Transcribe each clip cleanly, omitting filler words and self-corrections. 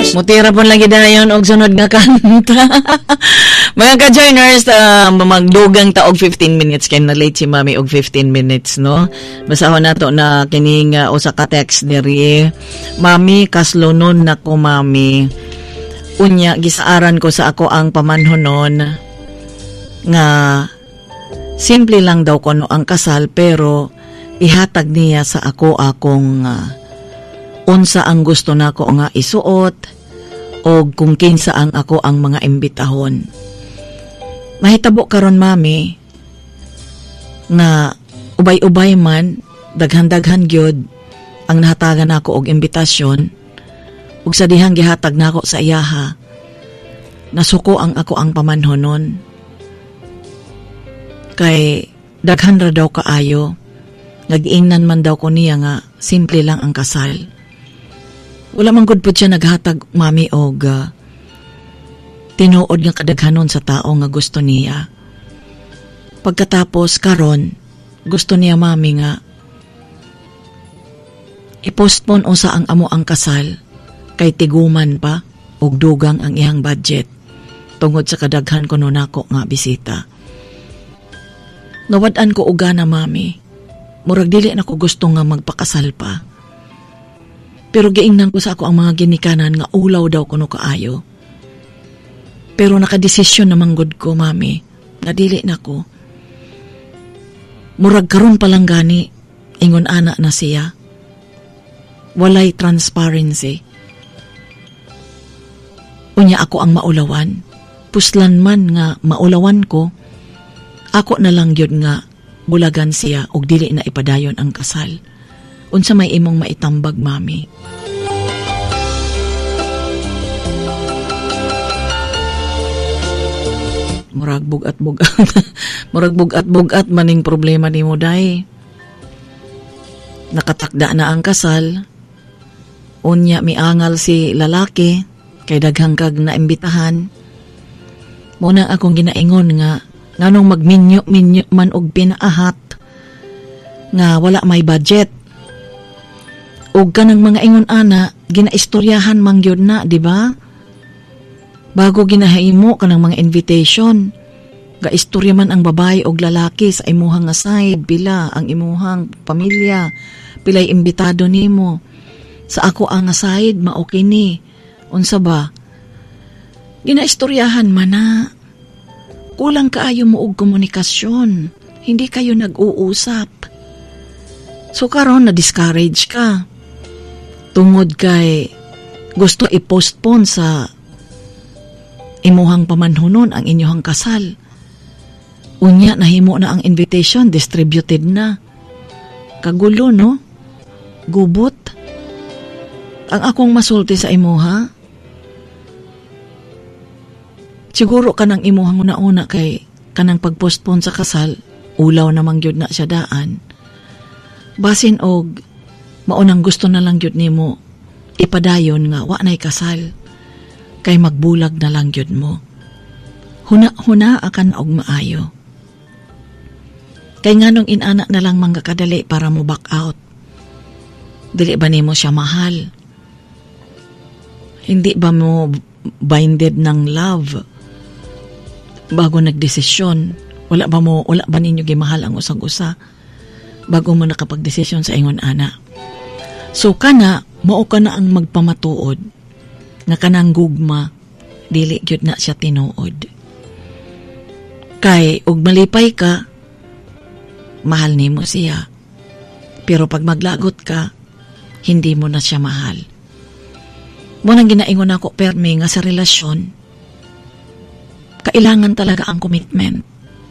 Mutira po lagi dayon og sunod nga kanta. Mga ka-joiners, magdugang ta og 15 minutes kay na late si Mami og 15 minutes, no? Basahon nato na kining usa ka text diri. Mami, kaslunon nako Mami. Unya gisaaran ko sa ako ang pamanhonon nga simple lang daw kuno ang kasal pero ihatag niya sa ako akong unsa ang gusto nako nga isuot o kung kinsa ang ako ang mga imbitahon. Mahitabo karon Mami nga ubay-ubay man daghan-daghan gyud ang nahatagan nako og imbitasyon ug sa dihang gihatag nako sa iyaha nasuko ang ako ang pamanhonon kay daghan ra daw kaayo nag-ingnan man daw ko niya nga simple lang ang kasal. Wala man gud pud siya naghatag Mami og tinuod nga kadaghanon sa tao nga gusto niya. Pagkatapos karon gusto niya Mami nga i-postpone usa ang amo ang kasal kay tiguman pa og dugang ang iyang budget tungod sa kadaghan kuno nako nga bisita. Nawad-an ko uga na Mami. Murag dili na ko gusto nga magpakasal pa. Pero giingnan ko sa ako ang mga ginikanan nga ulaw daw kuno kaayo. Pero nakadesisyon naman gud ko Mami, nga dili na ko. Murag karon pa lang gani, ingon ana na siya. Walay transparency. Unya ako ang maulawan. Puslan man nga maulawan ko, ako na lang yun nga bulagan siya og dili na ipadayon ang kasal. Unsa may imong maitambag Mami? Murag bugat-bugat. Murag bugat-bugat maning problema nimo day. Nakatakda na ang kasal. Unya miangal si lalaki kay daghang kag naimbitahan. Muna akong ginaingon nga nganong magminyo man og pinaahat nga wala may budget. Og kanang mga ingon ana ginaistoryahan man gyud na, di ba? Bago ginahimo kanang mga invitation, gaistorya man ang babae og lalaki sa imuhang nga side, pila ang imuhang pamilya, pilay imbitado nimo. Sa ako ang nga side, mao kini. Unsa ba? Ginaistoryahan man na. Kulang kaayo mo og komunikasyon. Hindi kayo nag-uusap. So karon na discourage ka. Tungod kay gusto i-postpone sa imuhang pamanhunon ang inyong kasal. Unya nahimo na ang invitation, distributed na. Kagulo no? Gubot. Ang akong masulti sa imuha, siguro kanang imuhang una-una kay kanang pagpostpone sa kasal, ulaw namang gyud na siya daan. Basin og maunang gusto na lang gyud nimo ipadayon nga wa nay kasal kay magbulag na lang gyud mo. Huna akan og maayo. Kay nganong inana na lang mangkakadali para mo back out. Dili ba nimo siya mahal? Hindi ba mo binded ng love? Bago nagdesisyon, wala ba ninyo gimahal ang usag-usa bago mo nakapagdesisyon sa ingon ana. So kana mao ka na ang magpamatuod nga kanang gugma dili gyud na siya tinuod. Kay ug malipay ka, mahal nimo siya. Pero pag maglagot ka, hindi mo na siya mahal. Mo nang ginaingon ako permi nga sa relasyon, kailangan talaga ang commitment.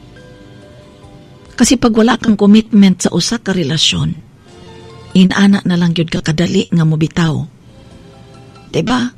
Kasi pag wala kang commitment sa usa ka relasyon, inana na lang gyud ka kadali nga mobitaw. Diba?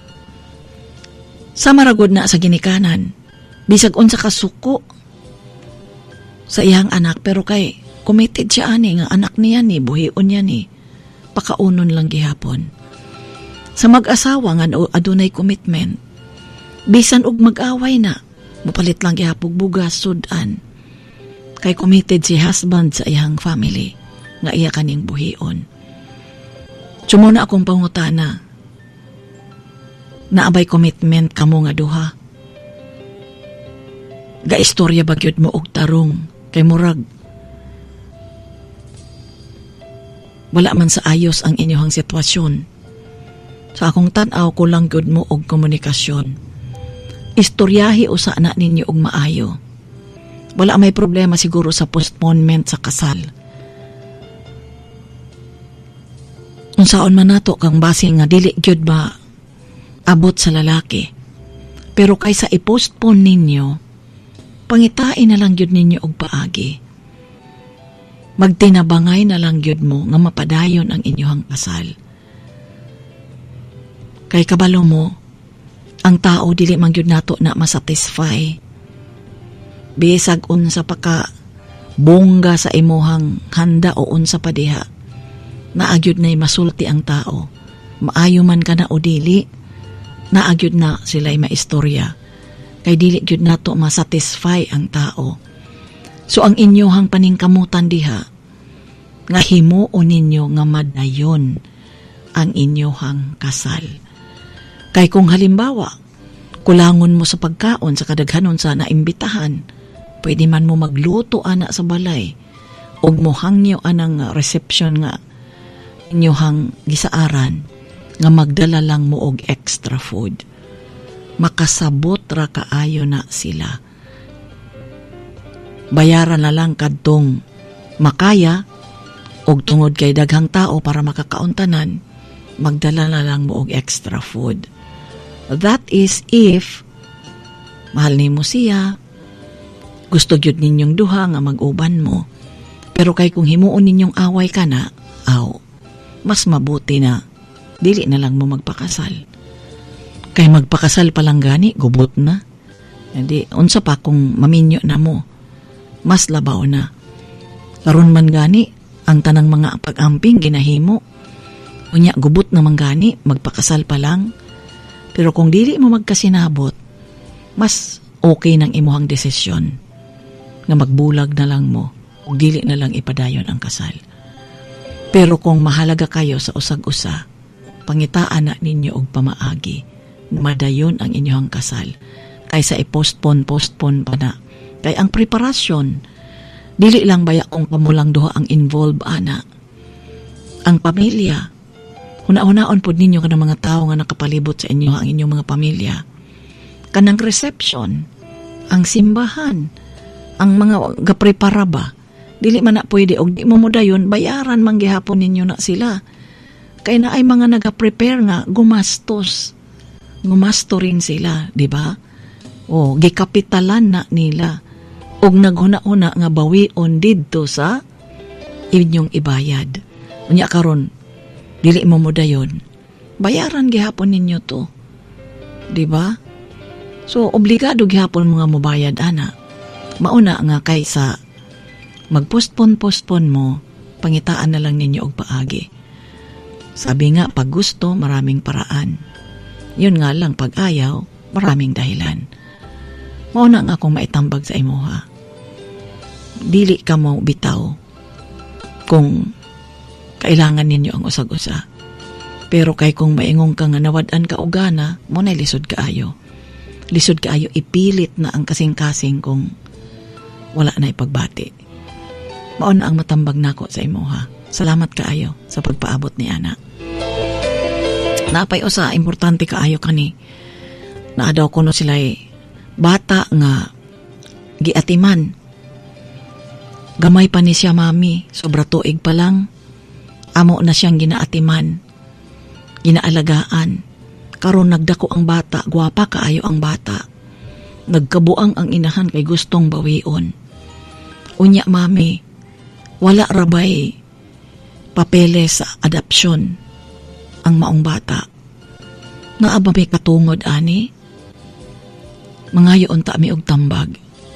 Sa maragod na sa ginikanan, bisag unsa ka suko sa iyang anak, pero kay committed siya ani nga anak niya ni, buhion niya ni, pakaunon lang gihapon. Sa mag-asawa nga adunay commitment, bisan og mag-away na, mupalit lang gihapog bugas, sudan. Kay committed si husband sa iyang family, nga iya kaning buhion. Sumuna akong pangutana, naabay commitment kamo nga duha. Gaistorya ba gyud mo og tarong kay murag wala man sa ayos ang inyong sitwasyon. Sa akong tan-aw ko lang gyud mo og komunikasyon. Istoryahi usa na ninyo og maayo. Wala may problema siguro sa postponement sa kasal. Unsaon man nato kang base nga dili gyud ba abot sa lalaki. Pero kaysa i-postpone ninyo, pangitain na lang gyud ninyo og paagi. Magtinabangay na lang gyud mo nga mapadayon ang inyong kasal. Kay kabalo mo, ang tao dili man gyud nato na masatisfy. Bisag unsa pa ka bongga sa imuhang handa o unsa pa diha, naagyud na'y masulti ang tao. Maayo man ka na o dili, naagyud na sila'y maistorya. Kay dili gyud nato masatisfy ang tao. So ang inyohang paningkamutan diha, nga himuon ninyo nga madayon ang inyohang kasal. Kay kung halimbawa, kulangon mo sa pagkaon sa kadaghanon sa naimbitahan, pwede man mo magluto ana sa balay, og mohangyo anang reception nga inyohang gisaaran, nga magdala lang mo og extra food. Makasabot ra kaayo na sila. Bayaran na lang kadtong makaya og tungod kay daghang tao para makakauntanan, magdala na lang mo og extra food. That is if mahal nimo siya, gusto gyud ninyong duha nga mag-uban mo. Pero kay kung himuon ninyong away ka na, mas mabuti na dili na lang mo magpakasal. Kay magpakasal pa lang gani, gubot na. Hindi, unsa pa kung maminyo na mo, mas labaw na. Karon man gani, ang tanang mga pag-amping ginahimo. Unya, gubot naman gani, magpakasal pa lang. Pero kung dili mo magkasinabot, mas okay nang imuhang desisyon nga magbulag na lang mo, o dili na lang ipadayon ang kasal. Pero kung mahalaga kayo sa usag-usa, pangitaan na ninyo og pamaagi, madayon ang inyong kasal, kaysa i-postpone pa na. Kay ang preparasyon, dili lang baya kung pamulang duha ang involved ana. Ang pamilya, huna-hunaon pod ninyo kanang mga tao nga nakapalibot sa inyo, ang inyong mga pamilya. Kanang reception, ang simbahan, ang mga gaprepara ba, dili man na pwede og di mo modayon, bayaran man gihapon ninyo na sila. Kay na ay mga nagaprepare nga gumastos. Gumasto rin sila, di ba? O gikapitalan na nila og naghuna-una nga bawion didto sa inyong ibayad. Unya karon dili mo modayon, bayaran gihapon ninyo to. Di ba? So obligado gihapon mga mobayad ana. Mauna nga kaysa magpostpone mo, pangitaan na lang ninyo og paagi. Sabi nga, pag gusto, maraming paraan. Yun nga lang, pag ayaw, maraming dahilan. Mauna nga akong maitambag sa imuha. Dili ka mo bitaw kung kailangan ninyo ang usag-usa. Pero kay kung maingong ka nga nawad-an ka o gana, mo na lisod kaayo. Lisod kaayo, ipilit na ang kasing-kasing kung wala na ipagbati. Mauna ang matambag nako sa imuha. Salamat kaayo sa pagpaabot ni Ana. Napay usa, importante kaayo kani. Naadaw ko no sila'y bata nga giatiman. Gamay pa ni siya mami, sobra tuig pa lang. Amo na siyang ginaatiman, ginaalagaan. Karon nagdako ang bata, gwapa kaayo ang bata. Nagkabuang ang inahan kay gustong bawion. Unya mami, wala rabay papeles sa adopsyon ang maong bata. Naaba may katungod ani, mangayoon ta mi og tambag.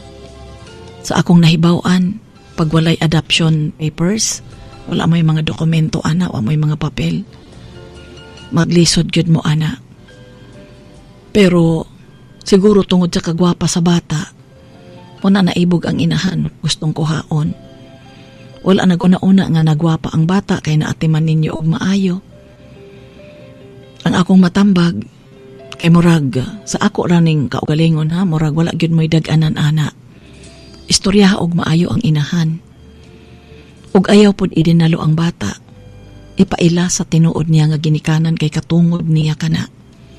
Sa akong nahibaw-an, pag walay adoption papers, wala may mga dokumento ana, wala may mga papel, maglisod gyud mo ana. Pero siguro tungod sa kagwapa sa bata, una naibog ang inahan, gustong kuhaon. Wala nag-una-una nga nagwapa ang bata kay naatiman ninyo og maayo. Ang akong matambag, Kay murag, sa ako raning kaugalingon ha, murag wala gyud mo'y dag-anan ana. Istorya og maayo ang inahan. Ug ayaw pod idinalo ang bata. Ipaila sa tinuod niya nga ginikanan kay katungod niya kana.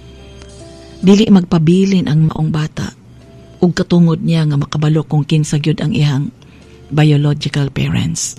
Dili magpabilin ang maong bata. Ug katungod niya nga makabalo kung kinsa gyud ang iyang biological parents.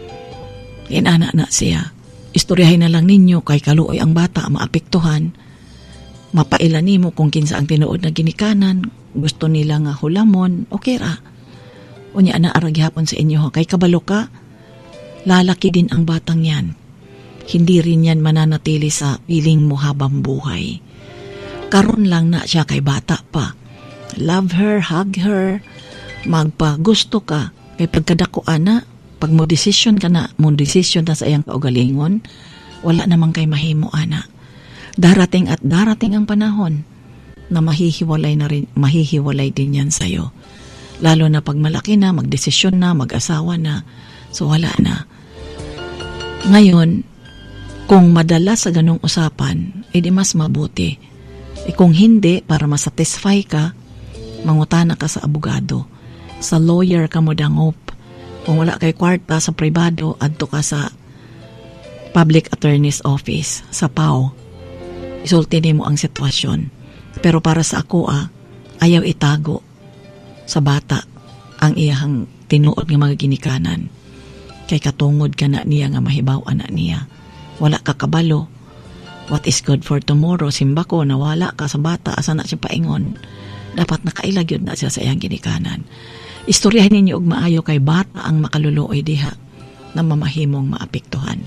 Inana na siya. Istoryahin na lang ninyo kay kaluoy ang bata maapektuhan. Mapaila nimo kung kinsa ang tinuod na ginikanan, gusto nila nga hulamon, okay ra. Unya na arag hapon sa inyo, kay kabalo ka, lalaki din ang batang yan. Hindi rin yan mananatili sa piling mo habang buhay. Karon lang na siya kay bata pa. Love her, hug her, magpagusto ka. Kay pagkadako ana, pag mo desisyon ka na, mo desisyon na sa iyang kaugalingon, wala namang kay mahimo ana. Darating at darating ang panahon na mahihiwalay din yan sa'yo. Lalo na pag malaki na, magdesisyon na, mag-asawa na, so wala na. Ngayon, kung madala sa ganong usapan, edi mas mabuti. Kung hindi, para masatisfy ka, mangutana ka sa abogado. Sa lawyer ka mo dangop. Kung wala kay kwarta sa pribado, adto ka sa Public Attorney's Office, sa PAO. Isulti mo ang sitwasyon. Pero para sa ako, ayaw itago sa bata ang iyang tinuod nga mga ginikanan. Kay katungod ka na niya nga mahibaw na niya. Wala ka kabalo. What is good for tomorrow? Simba ko, nawala ka sa bata, asa na siya paingon. Dapat nakailagyod na siya sa iyang ginikanan. Istoryahin ninyo og maayo kay bata ang makaluluoy diha na mamahimong maapektuhan.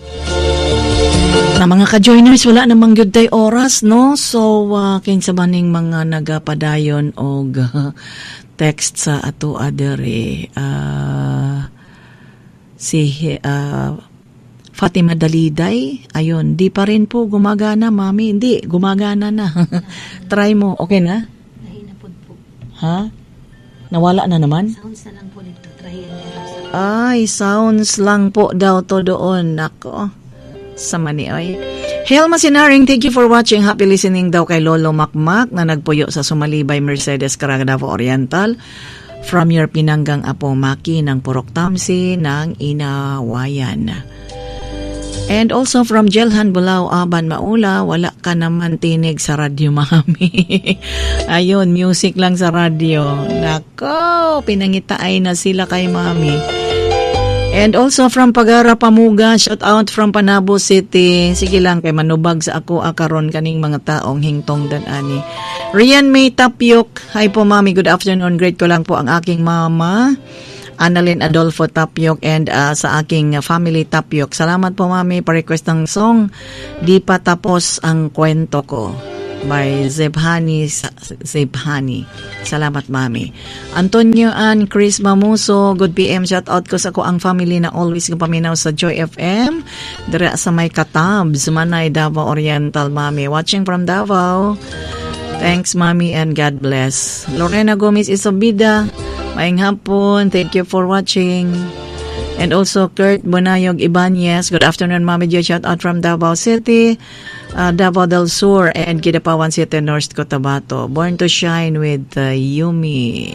Na mga ka-joiners, wala namang gyud tay oras, no? So, kinsa maning mga nagapadayon og text sa ato adere si Fatima Daliday, ayun, di pa rin po gumagana, mami. Hindi, gumagana na. Try mo, okay na? Nahinapod po. Ha? Nawala na naman? Sounds na lang po dito. Try and Ay, sounds lang po daw to doon. Nako, sa manioy. Helma Sinaring, thank you for watching. Happy listening daw kay Lolo Makmak na nagpuyo sa Sumalibay, Mercedes, Caraga Oriental. From your pinanggang Apo Maki ng Purok Tamsi ng Inawayan. And also from Jelhan Bulao, Aban Maula, wala ka naman tinig sa radyo, mami. Ayun, music lang sa radyo. Nako, pinangitaay na sila kay mami. And also from Pagara Pamuga, shout out from Panabo City. Sige lang kay manubag sa ako akaron kaning mga taong hingtong danani. Rian May Tapyok, hi po mami, good afternoon. Great ko lang po ang aking mama. Annalyn Adolfo Tapyok and sa aking family Tapyok. Salamat po mami, pa-request ng song Di Pa Tapos Ang Kwento Ko by Zebhani. Salamat mami. Antonio Ann Chris Mamuso, good PM, shout out ko sa ko ang family na always ko paminaw sa Joy FM dire sa may Katabs, Manay, Davao Oriental mami. Watching from Davao. Thanks mami and God bless. Lorena Gomez Isobida, maayong hapon. Thank you for watching. And also Kurt Bonayog Ibanez. Good afternoon, Mami Joy. Shout out from Davao City, Davao del Sur, and Kidapawan City, North Cotabato. Born to Shine with Yumi.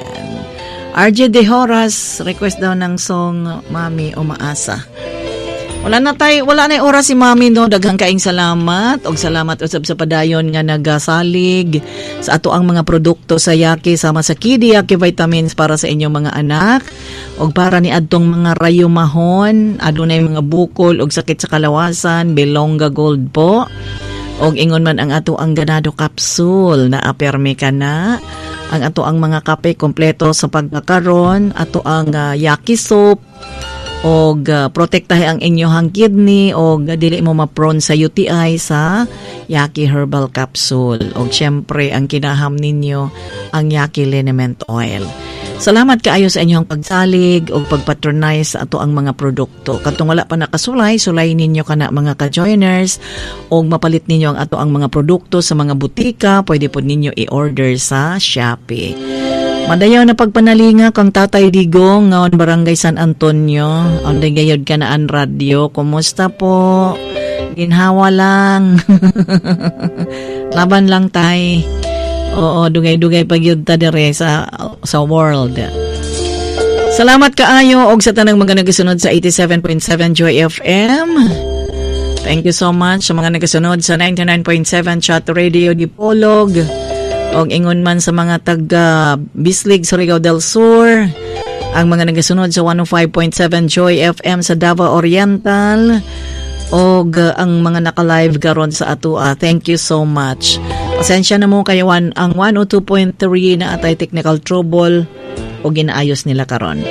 RJ De Horas, request daw ng song Mami Umaasa. Wala na oras si mami, no? Daghang kaing salamat og salamat usab sa padayon nga nagasalig sa ato ang mga produkto sa Yaki sama sa Kidi Yaki vitamins para sa inyong mga anak og para ni adtong mga rayumahon, adunay mga bukol og sakit sa kalawasan, Belonga Gold po. Og ingon man ang ato ang ganado capsule na aperme kana. Ang ato ang mga kape kompleto sa pagkakaron, ato ang Yaki soap og protektahe ang inyong kidney og dili mo ma-prone sa UTI sa Yaki Herbal Capsule. Og syempre ang kinaham ninyo ang Yaki Liniment Oil. Salamat kaayo sa inyong pagsalig og pagpatronize sa ato ang mga produkto. Katong wala pa nakasulay, sulay ninyo kana mga ka-joiners og mapalit ninyo ang ato ang mga produkto sa mga butika, pwede po ninyo i-order sa Shopee. Madayaw na pagpanalinga kang Tatay Digong ngaon Barangay San Antonio. Ang gayod ka na an radyo. Kumusta po? Ginhawa lang. Laban lang tay. Oo, dugay-dugay pag yun ta dire sa world. Salamat kaayo og sa tanang mga nagasunod sa 87.7 Joy FM. Thank you so much sa mga nagasunod sa 99.7 Chat Radio Dipolog. Og ingon man sa mga taga Bislig, Surigao del Sur. Ang mga nagasunod sa 105.7 Joy FM sa Davao Oriental. Og ang mga naka-live karon sa atua. Thank you so much. Pasensya na mo kayo ang 102.3 na atay technical trouble o ginaayos nila karon.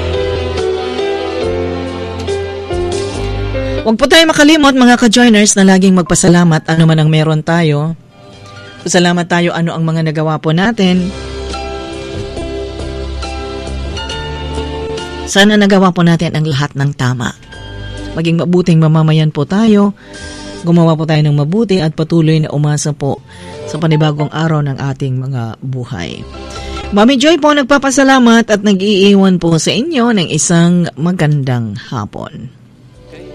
Huwag po tayo makalimot mga ka-joiners na laging magpasalamat ano man ang meron tayo. Salamat tayo ano ang mga nagawa po natin. Sana nagawa po natin ang lahat ng tama. Maging mabuting mamamayan po tayo. Gumawa po tayo ng mabuti at patuloy na umasa po sa panibagong araw ng ating mga buhay. Mami Joy po nagpapasalamat at nag-iiwan po sa inyo ng isang magandang hapon.